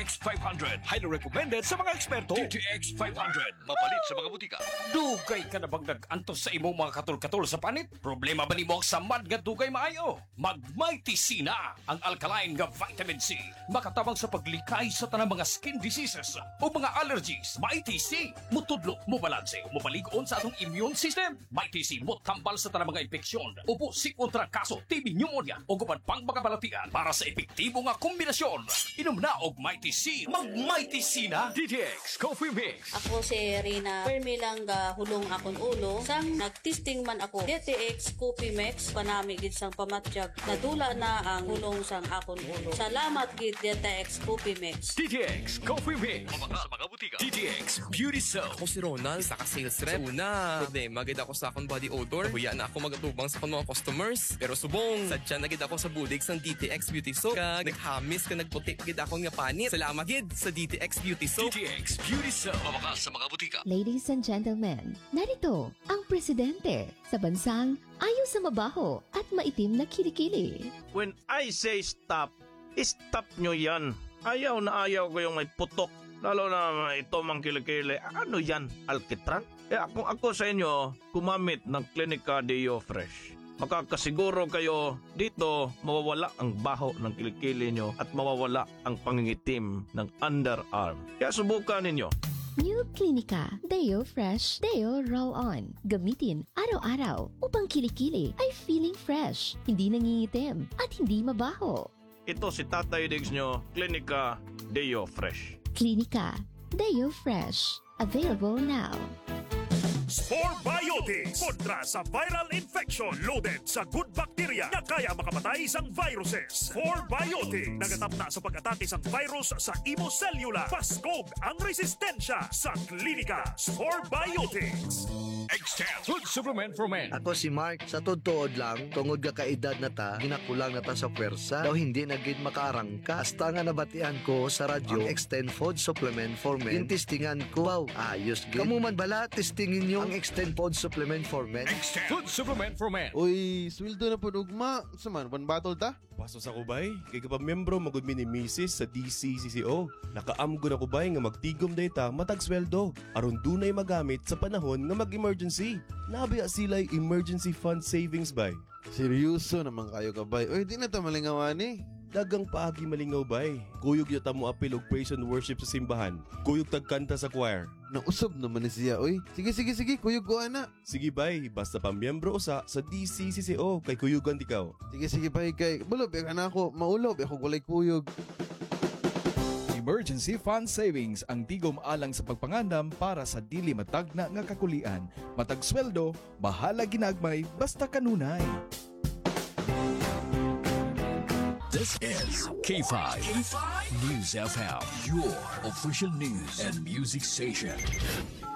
X500, highly recommended sa mga eksperto. DTX 500, mapalit sa mga butika. Dugay ka na bang nag-antos sa imong mga katul-katul sa panit? Problema ba ni mo sa mad nga dugay maayo? Mag-Mighty C na ang alkaline nga vitamin C. Makatabang sa paglikay sa tanang mga skin diseases o mga allergies. Mighty C, mutudlo, mubalanse, mubaligon sa atong immune system. Mighty C, mutambal sa tanang mga infeksyon, upo, kontra kaso, TB, pneumonia o guban pang mga balatian para sa epektibo nga kombinasyon. Inom na og Mighty C. Mag-Mighty C na. DTX Coffee Mix. Ako si Rina. Permi lang hulong akong ulo. Sang nagtesting man ako. DTX Coffee Mix. Panami gid sang pamatjag. Nadula na ang hulong sang akong ulo. Salamat gid DTX Coffee Mix. DTX Coffee Mix. Mabaka sa mga butika. DTX Beauty Soap. Ako si Ronald, isa ka sales rep. Una, problema gid ako sa akong body odor. Huya na ako magatubang sa akong mga customers. Pero subong, sadya na gid ako sa bulig sang DTX Beauty Soap. Kag naghamis ka nagputi gid ako nga panit. Salamat gid sa DTX Beauty Soap. DTX Beauty Soap. Mabaka sa mga butika. Ladies and gentlemen, narito ang presidente sa bansang ayaw sa mabaho at maitim na kilikili. When I say stop, stop nyo yan. Ayaw na ayaw ko yung may putok. Lalo na ito mang kilikili. Ano yan? Alkitran? Kung ako sa inyo, gumamit ng Clinica Deo Fresh. Makakasiguro kayo dito mawawala ang baho ng kilikili nyo at mawawala ang pangingitim ng underarm. Kaya subukan ninyo. New Clinica Deo Fresh Deo Roll-On. Gamitin araw-araw upang kilikili ay feeling fresh, hindi nangingitim at hindi mabaho. Ito si Tatay Diggs nyo, Clinica Deo Fresh. Clinica Deo Fresh. Available now. Spore Biotics kontra sa viral infection loaded sa good bacteria na kaya makamatay sang viruses. Spore Biotics nagatapna sa pag-atake sang virus sa imo cellula. Paskog ang resistensya sa klinika. Spore Biotics. Extend Food Supplement for Men. Ako si Mark, sa totoo lang, tungod ga kaedad na ta, ginakulang na ta sa pwersa, daw hindi na gid makaarangka. Hasta nga nabatian ko sa radyo, ang Extend Food Supplement for Men. Yung testingan ko, wow, ayos gid. Kamu man bala, testingin nyo ang Extend Food Supplement for Men. Extend Food Supplement for Men. Uy, sweldo na po ugma. Saman, one battle ta? Pasos ako bay, kay kapag membro magud mi ni Mrs. sa DCCCO. Nakaamgo na ko bay nga magtigom data matag sweldo. Aron dunay magamit sa panahon nga mag-emergency. Nabiya sila emergency fund savings bay. Seryoso naman kayo ka bay. Uy, di na ta malingawan eh. Dagang paagi malingaw bay. Kuyog yata mo apil og praise and worship sa simbahan. Kuyog tagkanta sa choir. Nausob naman ni siya, uy. Sige, kuyog ko ana. Sige bay, basta pa miyembro usa sa DCCCO kay kuyugan tikaw. Sige, bay, kay. Bulob, na ako. Maulob, ako gulay kuyog. Emergency Fund Savings ang tigom alang sa pagpangandam para sa dili matagna nga kakulian. Matag sweldo, bahala ginagmay, basta kanunay. This is K5 News FM, your official news and music station.